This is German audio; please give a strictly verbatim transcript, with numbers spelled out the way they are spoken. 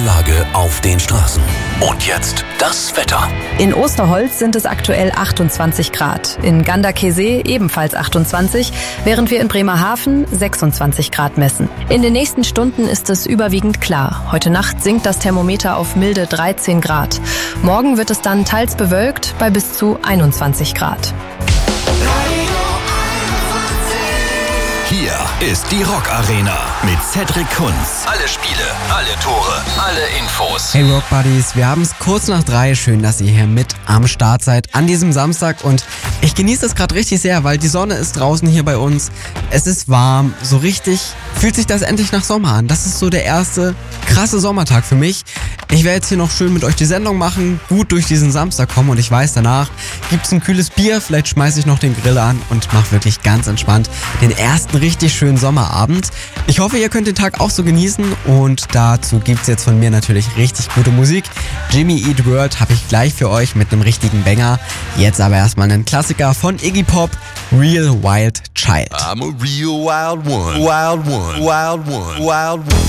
Lage auf den Straßen. Und jetzt das Wetter. In Osterholz sind es aktuell achtundzwanzig Grad, in Ganderkesee ebenfalls achtundzwanzig, während wir in Bremerhaven sechsundzwanzig Grad messen. In den nächsten Stunden ist es überwiegend klar. Heute Nacht sinkt das Thermometer auf milde dreizehn Grad. Morgen wird es dann teils bewölkt bei bis zu einundzwanzig Grad. Hier ist die Rock Arena mit Cedric Kunz. Alle Spiele, alle Tore, alle Infos. Hey Rock Buddies, wir haben es kurz nach drei. Schön, dass ihr hier mit am Start seid an diesem Samstag. Und ich genieße es gerade richtig sehr, weil die Sonne ist draußen hier bei uns. Es ist warm, so richtig fühlt sich das endlich nach Sommer an. Das ist so der erste krasse Sommertag für mich. Ich werde jetzt hier noch schön mit euch die Sendung machen, gut durch diesen Samstag kommen und ich weiß, danach gibt es ein kühles Bier, vielleicht schmeiße ich noch den Grill an und mache wirklich ganz entspannt den ersten richtig schönen Sommerabend. Ich hoffe, ihr könnt den Tag auch so genießen und dazu gibt es jetzt von mir natürlich richtig gute Musik. Jimmy Eat World habe ich gleich für euch mit einem richtigen Banger. Jetzt aber erstmal einen Klassiker von Iggy Pop, Real Wild Child. I'm a real wild one, wild one, wild one, wild one.